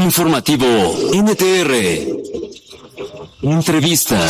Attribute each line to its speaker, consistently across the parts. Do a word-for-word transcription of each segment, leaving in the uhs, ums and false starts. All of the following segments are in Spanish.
Speaker 1: Informativo N T R. Entrevista.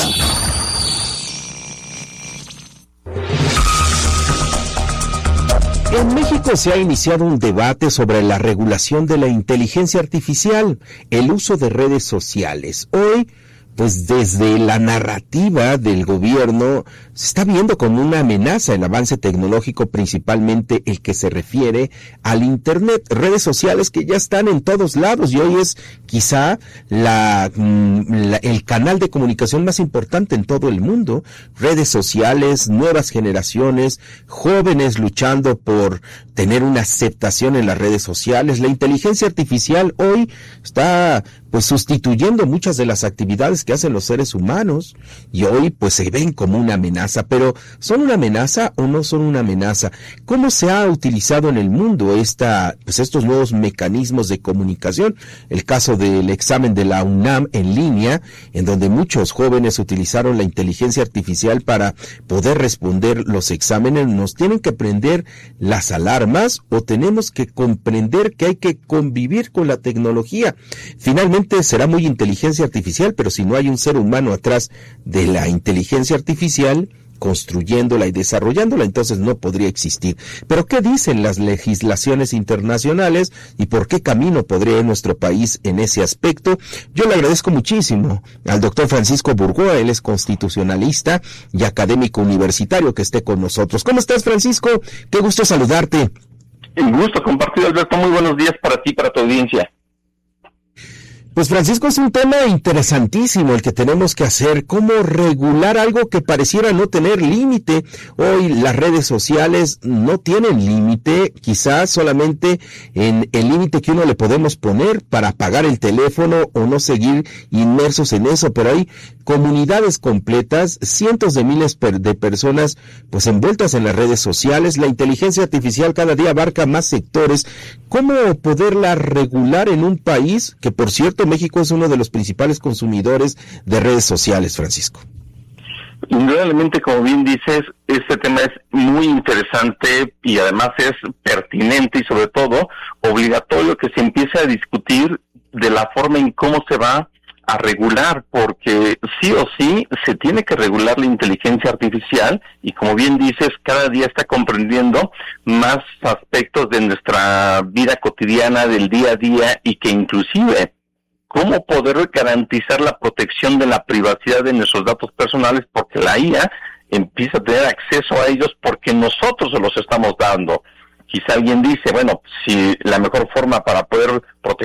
Speaker 2: En México se ha iniciado un debate sobre la regulación de la inteligencia artificial, el uso de redes sociales. Hoy, pues desde la narrativa del gobierno se está viendo como una amenaza el avance tecnológico, principalmente el que se refiere al Internet, redes sociales que ya están en todos lados y hoy es quizá la, la el canal de comunicación más importante en todo el mundo. Redes sociales, nuevas generaciones, jóvenes luchando por tener una aceptación en las redes sociales. La inteligencia artificial hoy está pues sustituyendo muchas de las actividades que hacen los seres humanos y hoy pues se ven como una amenaza, pero ¿son una amenaza o no son una amenaza? ¿Cómo se ha utilizado en el mundo esta pues estos nuevos mecanismos de comunicación? El caso del examen de la UNAM en línea, en donde muchos jóvenes utilizaron la inteligencia artificial para poder responder los exámenes. ¿Nos tienen que prender las alarmas o tenemos que comprender que hay que convivir con la tecnología? Finalmente será muy inteligencia artificial, pero si no hay un ser humano atrás de la inteligencia artificial, construyéndola y desarrollándola, entonces no podría existir. Pero ¿qué dicen las legislaciones internacionales y por qué camino podría ir nuestro país en ese aspecto? Yo le agradezco muchísimo al doctor Francisco Burgoa, él es constitucionalista y académico universitario, que esté con nosotros. ¿Cómo estás, Francisco? Qué gusto saludarte.
Speaker 3: Un gusto compartido, Alberto. Muy buenos días para ti y para tu audiencia.
Speaker 2: Pues Francisco, es un tema interesantísimo el que tenemos que hacer, cómo regular algo que pareciera no tener límite. Hoy las redes sociales no tienen límite, quizás solamente en el límite que uno le podemos poner para apagar el teléfono o no seguir inmersos en eso, pero hay comunidades completas, cientos de miles de personas pues envueltas en las redes sociales. La inteligencia artificial cada día abarca más sectores. ¿Cómo poderla regular en un país que, por cierto, México es uno de los principales consumidores de redes sociales, Francisco?
Speaker 3: Indudablemente, como bien dices, este tema es muy interesante y además es pertinente y sobre todo obligatorio que se empiece a discutir de la forma en cómo se va a regular, porque sí o sí se tiene que regular la inteligencia artificial y como bien dices, cada día está comprendiendo más aspectos de nuestra vida cotidiana, del día a día y que inclusive cómo poder garantizar la protección de la privacidad de nuestros datos personales, porque la I A empieza a tener acceso a ellos porque nosotros se los estamos dando. Quizá alguien dice, bueno, si la mejor forma para poder proteger